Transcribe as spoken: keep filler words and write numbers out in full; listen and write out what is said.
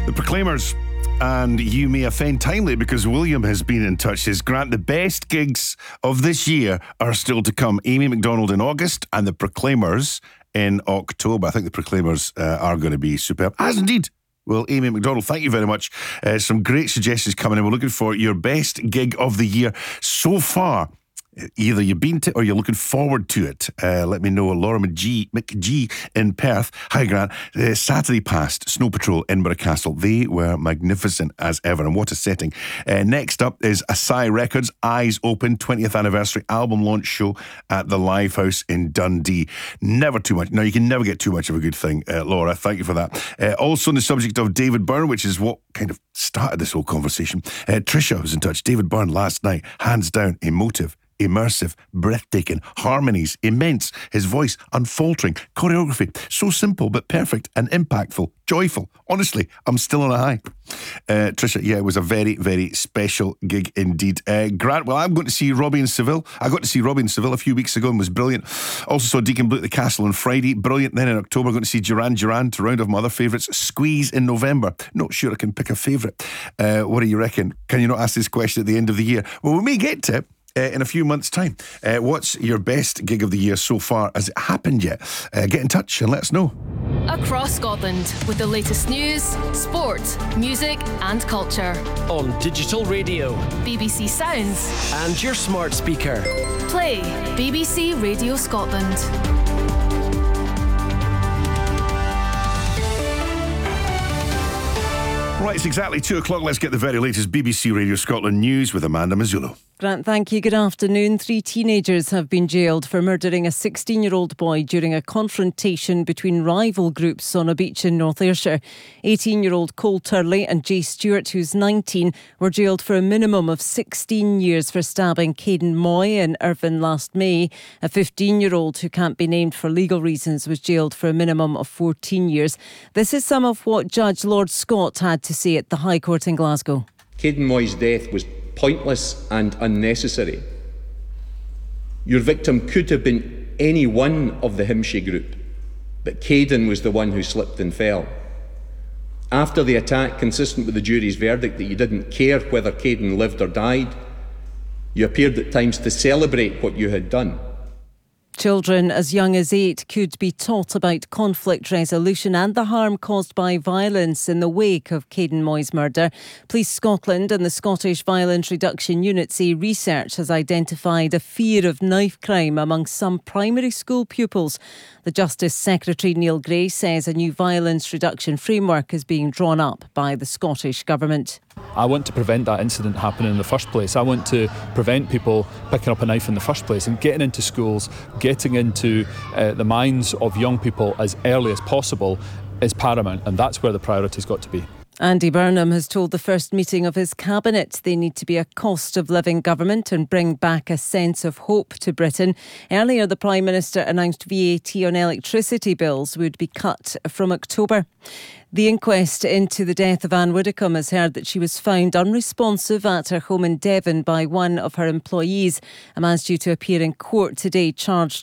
The Proclaimers. And you may offend timely because William has been in touch. Says, Grant, the best gigs of this year are still to come. Amy Macdonald in August and the Proclaimers in October. I think the Proclaimers uh, are going to be superb. As indeed. Well, Amy Macdonald, thank you very much. Uh, some great suggestions coming in. We're looking for your best gig of the year so far. Either you've been to or you're looking forward to it. Uh, let me know. Laura McGee, McGee in Perth. Hi, Grant. Uh, Saturday past, Snow Patrol, Edinburgh Castle. They were magnificent as ever, and what a setting. Uh, next up is Asai Records, Eyes Open, twentieth anniversary album launch show at the Live House in Dundee. Never too much. No, you can never get too much of a good thing, uh, Laura. Thank you for that. Uh, also on the subject of David Byrne, which is what kind of started this whole conversation. Uh, Trisha was in touch. David Byrne last night, hands down, emotive, immersive, breathtaking, harmonies, immense, his voice unfaltering, choreography, so simple but perfect and impactful, joyful. Honestly, I'm still on a high. Uh, Trisha, yeah, it was a very, very special gig indeed. Uh, Grant, well, I'm going to see Robbie in Seville. I got to see Robbie in Seville a few weeks ago and was brilliant. Also saw Deacon Blue at the Castle on Friday, brilliant. Then in October, I'm going to see Duran Duran to round off my other favourites. Squeeze in November. Not sure I can pick a favourite. Uh, what do you reckon? Can you not ask this question at the end of the year? Well, we may get to it. Uh, in a few months' time. Uh, what's your best gig of the year so far? Has it happened yet? Uh, get in touch and let us know. Across Scotland with the latest news, sport, music and culture. On digital radio, B B C Sounds and your smart speaker. Play B B C Radio Scotland. Right, it's exactly two o'clock. Let's get the very latest B B C Radio Scotland news with Amanda Mazzullo. Grant, thank you. Good afternoon. Three teenagers have been jailed for murdering a sixteen-year-old boy during a confrontation between rival groups on a beach in North Ayrshire. eighteen-year-old Cole Turley and Jay Stewart, who's nineteen, were jailed for a minimum of sixteen years for stabbing Caden Moy in Irvine last May. A fifteen-year-old who can't be named for legal reasons was jailed for a minimum of fourteen years. This is some of what Judge Lord Scott had to say at the High Court in Glasgow. Caden Moy's death was pointless and unnecessary. Your victim could have been any one of the Himshey group, but Caden was the one who slipped and fell. After the attack, consistent with the jury's verdict that you didn't care whether Caden lived or died, you appeared at times to celebrate what you had done. Children as young as eight could be taught about conflict resolution and the harm caused by violence in the wake of Caden Moy's murder. Police Scotland and the Scottish Violence Reduction Unit say research has identified a fear of knife crime among some primary school pupils. The Justice Secretary Neil Gray says a new violence reduction framework is being drawn up by the Scottish Government. I want to prevent that incident happening in the first place. I want to prevent people picking up a knife in the first place, and getting into schools, getting into uh, the minds of young people as early as possible is paramount, and that's where the priority's got to be. Andy Burnham has told the first meeting of his cabinet they need to be a cost of living government and bring back a sense of hope to Britain. Earlier, the Prime Minister announced V A T on electricity bills would be cut from October. The inquest into the death of Anne Widdecombe has heard that she was found unresponsive at her home in Devon by one of her employees. A man's due to appear in court today charged